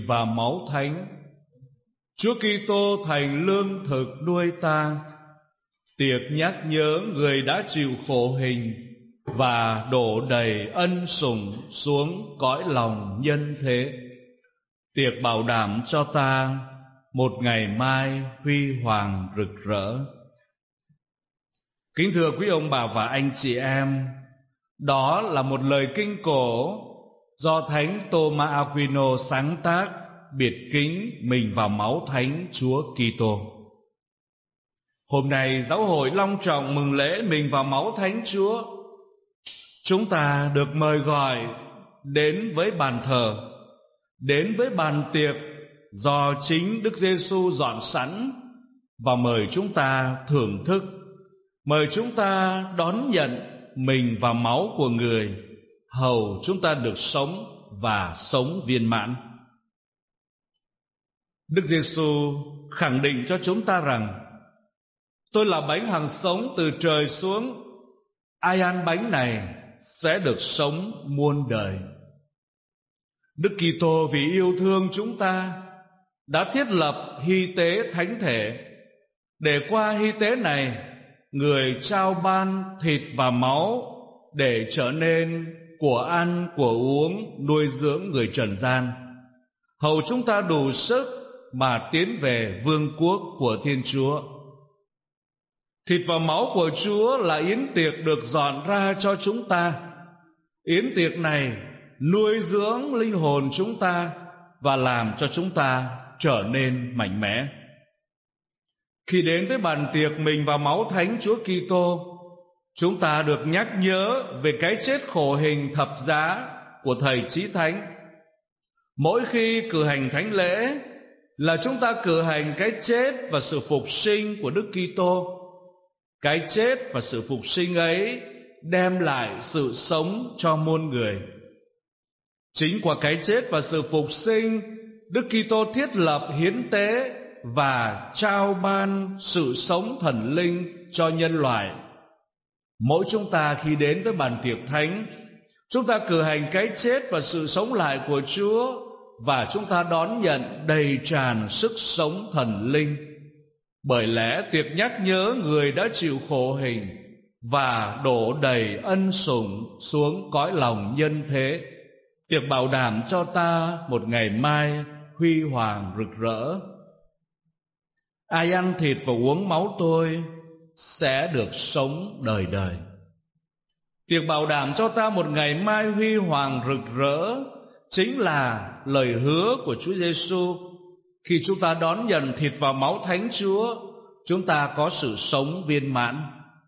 và máu thánh. Chúa Kitô thành lương thực nuôi ta, tiệc nhắc nhớ người đã chịu khổ hình và đổ đầy ân sủng xuống cõi lòng nhân thế. Tiệc bảo đảm cho ta một ngày mai huy hoàng rực rỡ. Kính thưa quý ông bà và anh chị em, đó là một lời kinh cổ do Thánh Thomas Aquino sáng tác, biệt kính mình vào máu thánh Chúa Kitô. Hôm nay giáo hội long trọng mừng lễ mình vào máu thánh Chúa. Chúng ta được mời gọi đến với bàn thờ, đến với bàn tiệc do chính Đức Giêsu dọn sẵn, và mời chúng ta thưởng thức, mời chúng ta đón nhận mình và máu của người, hầu chúng ta được sống và sống viên mãn. Đức Giêsu khẳng định cho chúng ta rằng: tôi là bánh hằng sống từ trời xuống, ai ăn bánh này sẽ được sống muôn đời. Đức Kitô vì yêu thương chúng ta đã thiết lập hy tế thánh thể, để qua hy tế này người trao ban thịt và máu để trở nên của ăn của uống nuôi dưỡng người trần gian, hầu chúng ta đủ sức mà tiến về vương quốc của Thiên Chúa. Thịt và máu của Chúa là yến tiệc được dọn ra cho chúng ta. Yến tiệc này nuôi dưỡng linh hồn chúng ta và làm cho chúng ta trở nên mạnh mẽ. Khi đến với bàn tiệc mình và máu thánh Chúa Kitô, chúng ta được nhắc nhớ về cái chết khổ hình thập giá của Thầy Chí Thánh. Mỗi khi cử hành thánh lễ là chúng ta cử hành cái chết và sự phục sinh của Đức Kitô. Cái chết và sự phục sinh ấy đem lại sự sống cho muôn người. Chính qua cái chết và sự phục sinh, Đức Kitô thiết lập hiến tế và trao ban sự sống thần linh cho nhân loại. Mỗi chúng ta khi đến với bàn tiệc thánh, chúng ta cử hành cái chết và sự sống lại của Chúa, và chúng ta đón nhận đầy tràn sức sống thần linh. Bởi lẽ tiệc nhắc nhớ người đã chịu khổ hình và đổ đầy ân sủng xuống cõi lòng nhân thế, tiệc bảo đảm cho ta một ngày mai huy hoàng rực rỡ. Ai ăn thịt và uống máu tôi sẽ được sống đời đời. Tiệc bảo đảm cho ta một ngày mai huy hoàng rực rỡ chính là lời hứa của Chúa Giêsu. Khi chúng ta đón nhận thịt và máu thánh Chúa, chúng ta có sự sống viên mãn.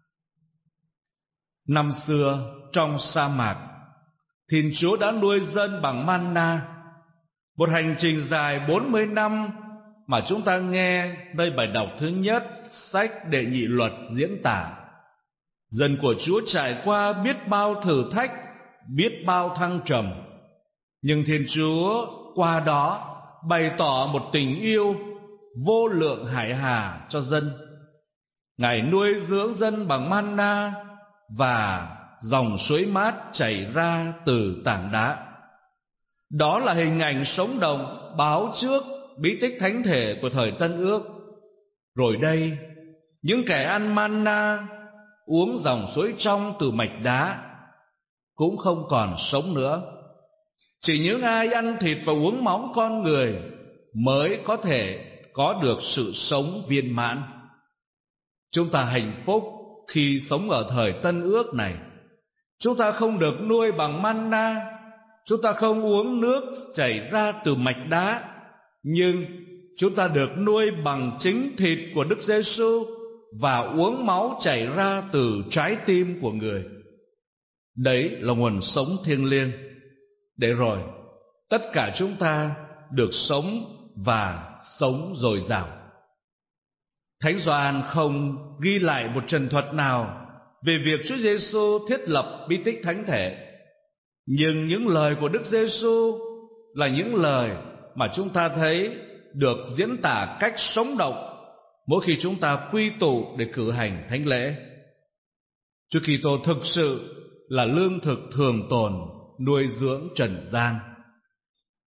Năm xưa trong sa mạc, Thiên Chúa đã nuôi dân bằng manna. Một hành trình dài 40 năm mà chúng ta nghe nơi bài đọc thứ nhất sách Đệ Nhị Luật diễn tả. Dân của Chúa trải qua biết bao thử thách, biết bao thăng trầm, nhưng Thiên Chúa qua đó bày tỏ một tình yêu vô lượng hải hà cho dân. Ngài nuôi dưỡng dân bằng manna và dòng suối mát chảy ra từ tảng đá. Đó là hình ảnh sống động báo trước bí tích thánh thể của thời Tân Ước. Rồi đây, những kẻ ăn manna, uống dòng suối trong từ mạch đá cũng không còn sống nữa. Chỉ những ai ăn thịt và uống máu con người mới có thể có được sự sống viên mãn. Chúng ta hạnh phúc khi sống ở thời Tân Ước này. Chúng ta không được nuôi bằng manna, chúng ta không uống nước chảy ra từ mạch đá, nhưng chúng ta được nuôi bằng chính thịt của Đức Giêsu và uống máu chảy ra từ trái tim của người. Đấy là nguồn sống thiêng liêng, để rồi tất cả chúng ta được sống và sống dồi dào. Thánh Gioan không ghi lại một trần thuật nào về việc Chúa Giêsu thiết lập bí tích thánh thể, nhưng những lời của Đức Giêsu là những lời mà chúng ta thấy được diễn tả cách sống động mỗi khi chúng ta quy tụ để cử hành thánh lễ. Chúa Kitô thực sự là lương thực thường tồn nuôi dưỡng trần gian.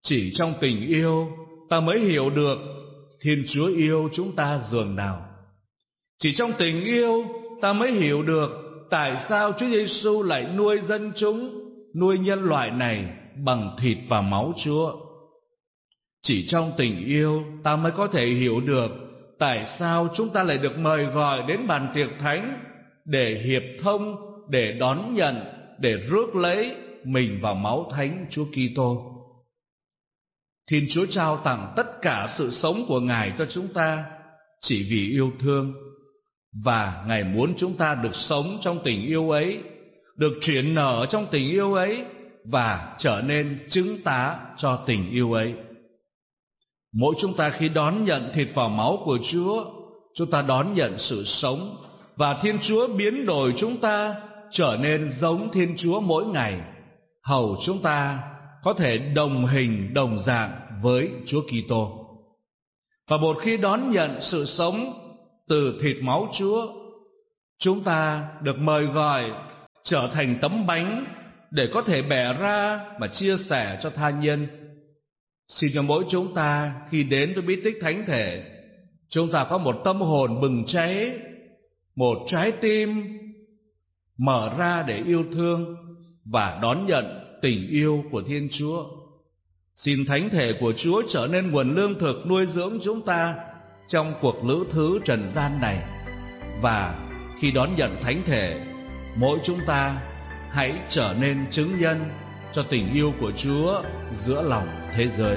Chỉ trong tình yêu ta mới hiểu được Thiên Chúa yêu chúng ta dường nào. Chỉ trong tình yêu ta mới hiểu được tại sao Chúa Giêsu lại nuôi dân chúng, nuôi nhân loại này bằng thịt và máu Chúa. Chỉ trong tình yêu ta mới có thể hiểu được tại sao chúng ta lại được mời gọi đến bàn tiệc thánh để hiệp thông, để đón nhận, để rước lấy mình vào máu thánh Chúa Kitô. Thiên Chúa trao tặng tất cả sự sống của Ngài cho chúng ta chỉ vì yêu thương, và Ngài muốn chúng ta được sống trong tình yêu ấy, được chuyển nở trong tình yêu ấy và trở nên chứng tá cho tình yêu ấy. Mỗi chúng ta khi đón nhận thịt và máu của Chúa, chúng ta đón nhận sự sống, và Thiên Chúa biến đổi chúng ta trở nên giống Thiên Chúa mỗi ngày, hầu chúng ta có thể đồng hình đồng dạng với Chúa Kitô. Và một khi đón nhận sự sống từ thịt máu Chúa, chúng ta được mời gọi trở thành tấm bánh để có thể bẻ ra và chia sẻ cho tha nhân. Xin cho mỗi chúng ta khi đến với bí tích thánh thể, chúng ta có một tâm hồn bừng cháy, một trái tim mở ra để yêu thương và đón nhận tình yêu của Thiên Chúa. Xin thánh thể của Chúa trở nên nguồn lương thực nuôi dưỡng chúng ta trong cuộc lữ thứ trần gian này. Và khi đón nhận thánh thể, mỗi chúng ta hãy trở nên chứng nhân cho tình yêu của Chúa giữa lòng thế giới.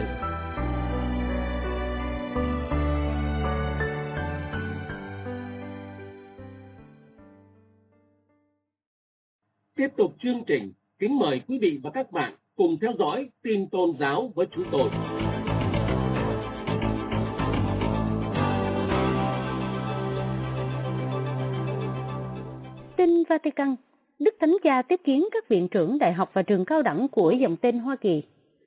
Tiếp tục chương trình, kính mời quý vị và các bạn cùng theo dõi tin tôn giáo với chúng tôi. Tin Vatican. Đức Thánh Cha tiếp kiến các viện trưởng đại học và trường cao đẳng của dòng tên Hoa Kỳ.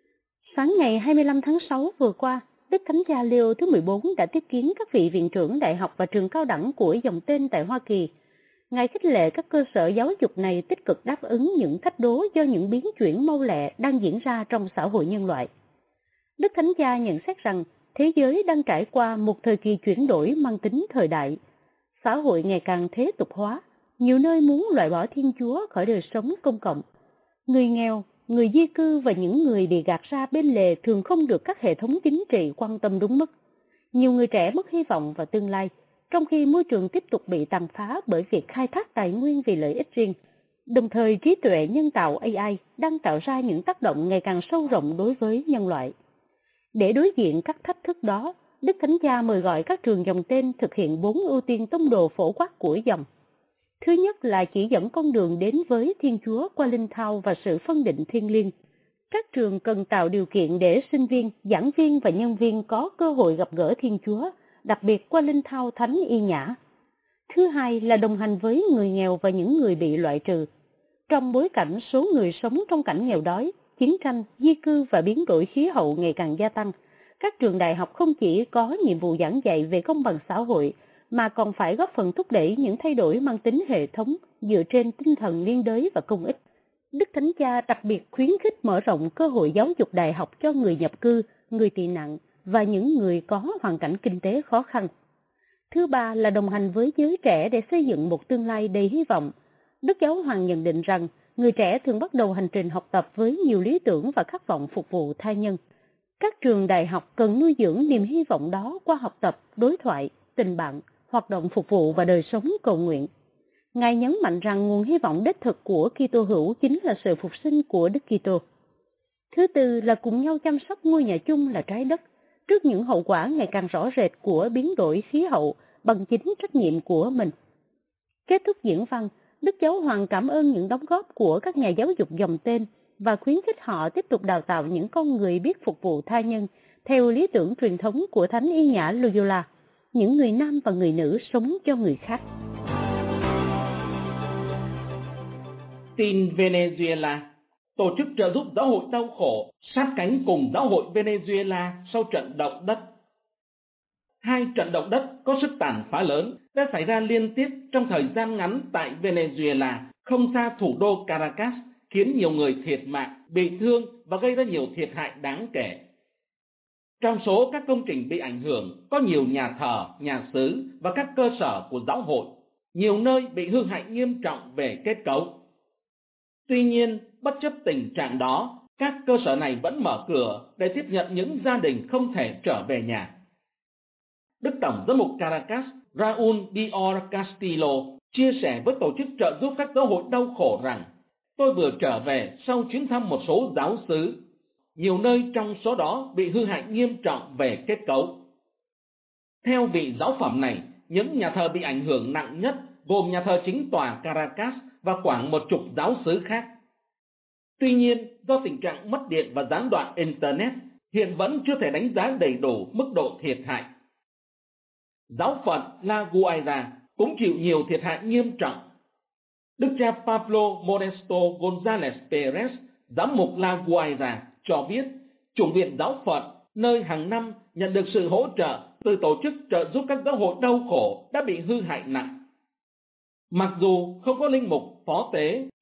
Sáng ngày 25 tháng 6 vừa qua, Đức Thánh Cha Leo thứ 14 đã tiếp kiến các vị viện trưởng đại học và trường cao đẳng của dòng tên tại Hoa Kỳ. Ngài khích lệ các cơ sở giáo dục này tích cực đáp ứng những thách đố do những biến chuyển mau lẹ đang diễn ra trong xã hội nhân loại. Đức Thánh Cha nhận xét rằng thế giới đang trải qua một thời kỳ chuyển đổi mang tính thời đại. Xã hội ngày càng thế tục hóa, nhiều nơi muốn loại bỏ Thiên Chúa khỏi đời sống công cộng. Người nghèo, người di cư và những người bị gạt ra bên lề thường không được các hệ thống chính trị quan tâm đúng mức. Nhiều người trẻ mất hy vọng vào tương lai, trong khi môi trường tiếp tục bị tàn phá bởi việc khai thác tài nguyên vì lợi ích riêng. Đồng thời, trí tuệ nhân tạo AI đang tạo ra những tác động ngày càng sâu rộng đối với nhân loại. Để đối diện các thách thức đó, Đức Thánh Cha mời gọi các trường dòng tên thực hiện 4 ưu tiên tông đồ phổ quát của dòng. Thứ nhất là chỉ dẫn con đường đến với Thiên Chúa qua linh thao và sự phân định thiêng liêng. Các trường cần tạo điều kiện để sinh viên, giảng viên và nhân viên có cơ hội gặp gỡ Thiên Chúa, đặc biệt qua linh thao thánh y nhã. Thứ hai là đồng hành với người nghèo và những người bị loại trừ. Trong bối cảnh số người sống trong cảnh nghèo đói, chiến tranh, di cư và biến đổi khí hậu ngày càng gia tăng, các trường đại học không chỉ có nhiệm vụ giảng dạy về công bằng xã hội, mà còn phải góp phần thúc đẩy những thay đổi mang tính hệ thống dựa trên tinh thần liên đới và công ích. Đức Thánh Cha đặc biệt khuyến khích mở rộng cơ hội giáo dục đại học cho người nhập cư, người tị nạn và những người có hoàn cảnh kinh tế khó khăn. Thứ ba là đồng hành với giới trẻ để xây dựng một tương lai đầy hy vọng. Đức Giáo Hoàng nhận định rằng người trẻ thường bắt đầu hành trình học tập với nhiều lý tưởng và khát vọng phục vụ tha nhân. Các trường đại học cần nuôi dưỡng niềm hy vọng đó qua học tập, đối thoại, tình bạn, hoạt động phục vụ và đời sống cầu nguyện. Ngài nhấn mạnh rằng nguồn hy vọng đích thực của Kitô hữu chính là sự phục sinh của Đức Kitô. Thứ tư là cùng nhau chăm sóc ngôi nhà chung là trái đất trước những hậu quả ngày càng rõ rệt của biến đổi khí hậu bằng chính trách nhiệm của mình. Kết thúc diễn văn, Đức Giáo Hoàng cảm ơn những đóng góp của các nhà giáo dục dòng tên và khuyến khích họ tiếp tục đào tạo những con người biết phục vụ tha nhân theo lý tưởng truyền thống của Thánh Y Nhã Loyola, những người nam và người nữ sống cho người khác. Tin Venezuela. Tổ chức trợ giúp giáo hội đau khổ sát cánh cùng giáo hội Venezuela sau trận động đất. Hai trận động đất có sức tàn phá lớn đã xảy ra liên tiếp trong thời gian ngắn tại Venezuela, không xa thủ đô Caracas, khiến nhiều người thiệt mạng, bị thương và gây ra nhiều thiệt hại đáng kể. Trong số các công trình bị ảnh hưởng có nhiều nhà thờ, nhà xứ và các cơ sở của giáo hội. Nhiều nơi bị hư hại nghiêm trọng về kết cấu. Tuy nhiên, bất chấp tình trạng đó, các cơ sở này vẫn mở cửa để tiếp nhận những gia đình không thể trở về nhà. Đức Tổng giám mục Caracas Raúl Dior Castillo chia sẻ với tổ chức trợ giúp các giáo hội đau khổ rằng: tôi vừa trở về sau chuyến thăm một số giáo xứ. Nhiều nơi trong số đó bị hư hại nghiêm trọng về kết cấu. Theo vị giáo phẩm này, những nhà thờ bị ảnh hưởng nặng nhất gồm nhà thờ chính tòa Caracas và khoảng 10 giáo xứ khác. Tuy nhiên, do tình trạng mất điện và gián đoạn Internet, hiện vẫn chưa thể đánh giá đầy đủ mức độ thiệt hại. Giáo phận La Guaira cũng chịu nhiều thiệt hại nghiêm trọng. Đức cha Pablo Modesto González Pérez, giám mục La Guaira, cho biết chủng viện giáo phận, nơi hàng năm nhận được sự hỗ trợ từ tổ chức trợ giúp các giáo hội đau khổ, đã bị hư hại nặng. Mặc dù không có linh mục phó tế